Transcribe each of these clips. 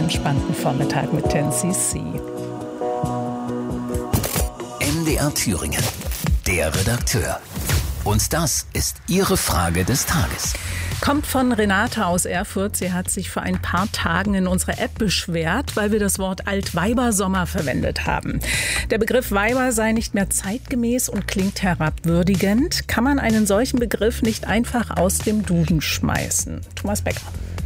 entspannten Vormittag mit 10cc. MDR Thüringen, der Redakteur. Und das ist Ihre Frage des Tages. Kommt von Renate aus Erfurt. Sie hat sich vor ein paar Tagen in unserer App beschwert, weil wir das Wort Altweibersommer verwendet haben. Der Begriff Weiber sei nicht mehr zeitgemäß und klingt herabwürdigend. Kann man einen solchen Begriff nicht einfach aus dem Duden schmeißen? Thomas Becker.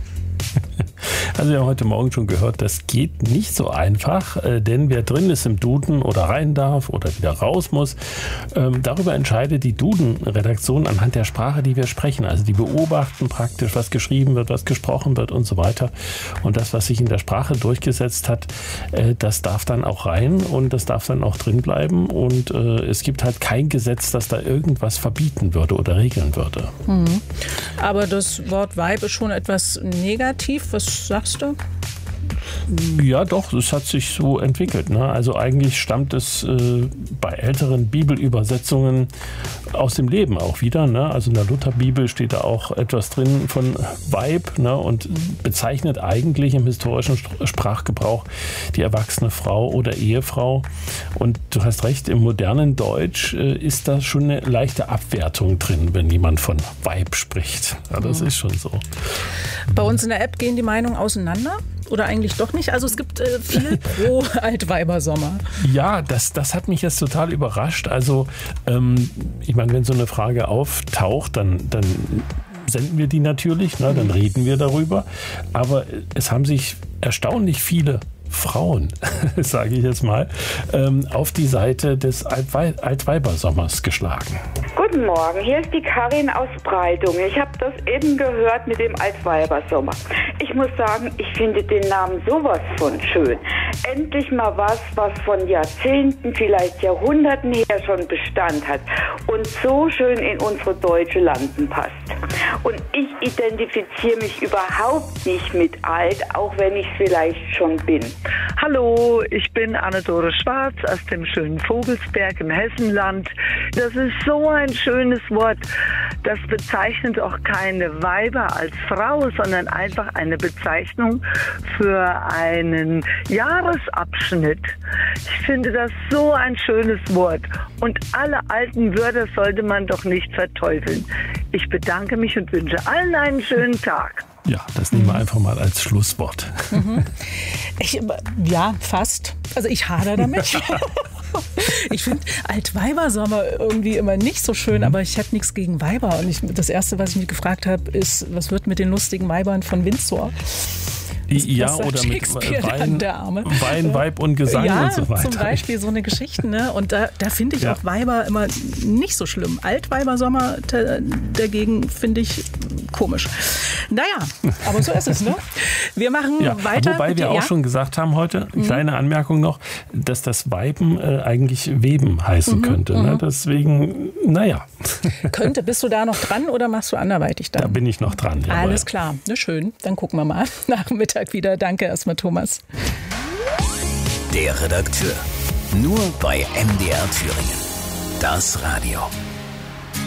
Also wir haben heute Morgen schon gehört, das geht nicht so einfach, denn wer drin ist im Duden oder rein darf oder wieder raus muss, darüber entscheidet die Duden-Redaktion anhand der Sprache, die wir sprechen. Also die beobachten praktisch, was geschrieben wird, was gesprochen wird und so weiter. Und das, was sich in der Sprache durchgesetzt hat, das darf dann auch rein und das darf dann auch drin bleiben. Und es gibt halt kein Gesetz, das da irgendwas verbieten würde oder regeln würde. Mhm. Aber das Wort Weib ist schon etwas negativ. Was sagst du? Ja, doch, es hat sich so entwickelt. Ne? Also eigentlich stammt es bei älteren Bibelübersetzungen aus dem Leben auch wieder. Ne? Also in der Lutherbibel steht da auch etwas drin von Weib, ne? Und bezeichnet eigentlich im historischen Sprachgebrauch die erwachsene Frau oder Ehefrau. Und du hast recht, im modernen Deutsch ist da schon eine leichte Abwertung drin, wenn jemand von Weib spricht. Ja, das ist schon so. Bei uns in der App gehen die Meinungen auseinander? Oder eigentlich doch nicht? Also es gibt viel pro Altweibersommer. Ja, das hat mich jetzt total überrascht. Also ich meine, wenn so eine Frage auftaucht, dann senden wir die natürlich, ne? Dann reden wir darüber. Aber es haben sich erstaunlich viele Frauen, sage ich jetzt mal, auf die Seite des Altweibersommers geschlagen. Guten Morgen, hier ist die Karin aus Breitung. Ich habe das eben gehört mit dem Altweibersommer. Ich muss sagen, ich finde den Namen sowas von schön. Endlich mal was von Jahrzehnten, vielleicht Jahrhunderten her schon Bestand hat und so schön in unsere deutsche Landen passt. Und ich identifiziere mich überhaupt nicht mit alt, auch wenn ich es vielleicht schon bin. Hallo, ich bin Anne-Dore Schwarz aus dem schönen Vogelsberg im Hessenland. Das ist so ein schönes Wort. Das bezeichnet auch keine Weiber als Frau, sondern einfach eine Bezeichnung für einen Jahresabschnitt. Ich finde das so ein schönes Wort. Und alle alten Wörter sollte man doch nicht verteufeln. Ich bedanke mich und wünsche allen einen schönen Tag. Ja, das nehmen wir einfach mal als Schlusswort. Mhm. Ja, fast. Also ich hadere damit. Ich finde Altweibersommer irgendwie immer nicht so schön, aber ich hätte nichts gegen Weiber. Und das Erste, was ich mich gefragt habe, ist, was wird mit den lustigen Weibern von Windsor? Ja, oder mit Wein, Weib und Gesang und so weiter. Ja, zum Beispiel so eine Geschichte. Ne? Und da finde ich auch Weiber immer nicht so schlimm. Altweibersommer dagegen finde ich komisch. Naja, aber so ist es. Ne? Wir machen weiter. Wobei wir auch schon gesagt haben heute, kleine Anmerkung noch, dass das Weiben eigentlich Weben heißen könnte. Ne? Deswegen, naja. Könnte. Bist du da noch dran oder machst du anderweitig dann? Da bin ich noch dran. Jawohl. Alles klar. Na schön. Dann gucken wir mal nach dem Mittag wieder. Danke erstmal, Thomas. Der Redakteur. Nur bei MDR Thüringen. Das Radio.